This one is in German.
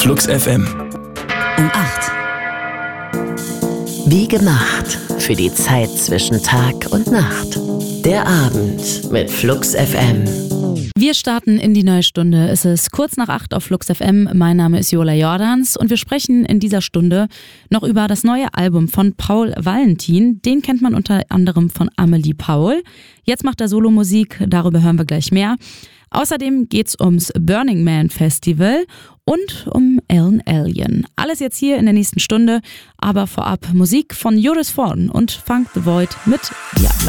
Flux FM. Um 8. Wie gemacht für die Zeit zwischen Tag und Nacht. Der Abend mit Flux FM. Wir starten in die neue Stunde. Es ist kurz nach 8 auf Flux FM. Mein Name ist Jola Jordans und wir sprechen in dieser Stunde noch über das neue Album von Paul Valentin. Den kennt man unter anderem von Amelie Paul. Jetzt macht er Solomusik, darüber hören wir gleich mehr. Außerdem geht's ums Burning Man Festival und um Ellen Allien. Alles jetzt hier in der nächsten Stunde, aber vorab Musik von Joris Voorn und Funk the Void mit Diablo.